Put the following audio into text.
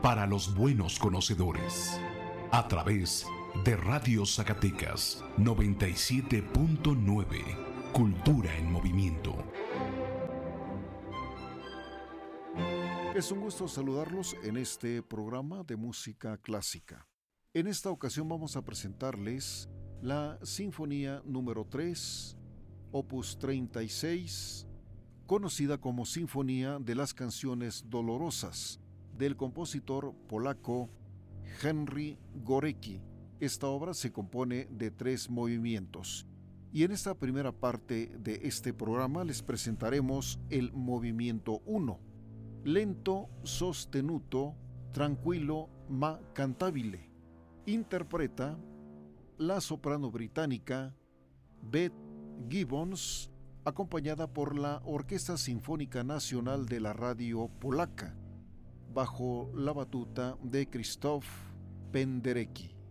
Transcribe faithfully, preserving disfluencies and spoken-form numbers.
para los buenos conocedores, a través de Radio Zacatecas noventa y siete punto nueve, Cultura en Movimiento. Es un gusto saludarlos en este programa de música clásica. En esta ocasión vamos a presentarles la Sinfonía número tres, opus treinta y seis, conocida como Sinfonía de las Canciones Dolorosas, del compositor polaco Henryk Górecki. Esta obra se compone de tres movimientos. Y en esta primera parte de este programa les presentaremos el movimiento uno, lento, sostenuto, tranquilo, ma cantabile. Interpreta la soprano británica Beth Gibbons, acompañada por la Orquesta Sinfónica Nacional de la Radio Polaca, bajo la batuta de Krzysztof Penderecki.